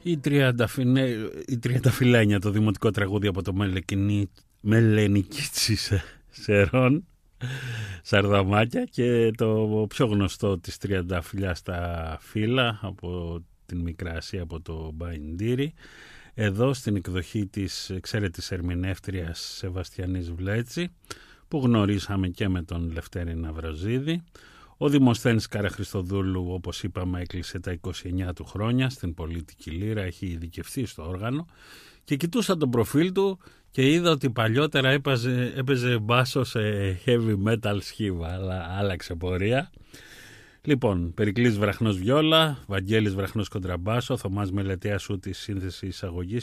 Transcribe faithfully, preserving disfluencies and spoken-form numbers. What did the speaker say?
Η Τριανταφυλένια, το δημοτικό τραγούδι από το Μελενικίτσι Σερών, Σαρδαμάκια, και το πιο γνωστό της Τριανταφυλιά στα φύλλα από την Μικρά Ασία, από το Μπαϊντήρι, εδώ στην εκδοχή της εξαίρετης ερμηνεύτριας Σεβαστιανής Βλέτσι, που γνωρίσαμε και με τον Λευτέρη Ναυροζίδη. Ο Δημοσθένης Καραχριστοδούλου, όπως είπαμε, έκλεισε τα είκοσι εννιά του χρόνια στην πολιτική λύρα, έχει ειδικευτεί στο όργανο, και κοιτούσα τον προφίλ του και είδα ότι παλιότερα έπαιζε, έπαιζε μπάσο σε heavy metal σχήμα, αλλά άλλαξε πορεία. Λοιπόν, Περικλής Βραχνός βιόλα, Βαγγέλης Βραχνός κοντραμπάσο, Θωμάς Μελετέας ούτης σύνθεση εισαγωγής